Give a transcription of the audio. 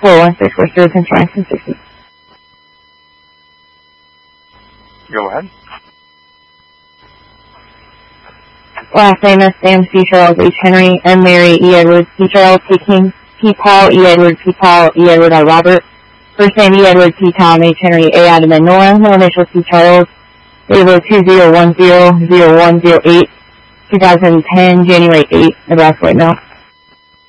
416 Central 60. Go ahead. Last name is Sam C. Charles H. Henry, M. Mary, E. Edward, C. Charles, P. King, P. Paul, E. Edward, P. Paul, E. Edward, R. Robert. First name E. Edward, P. Tom, H. Henry, A. Adam, and Nora. No initial C. Charles. Date of 2010-0108, 2010, January 8, Nebraska, right now.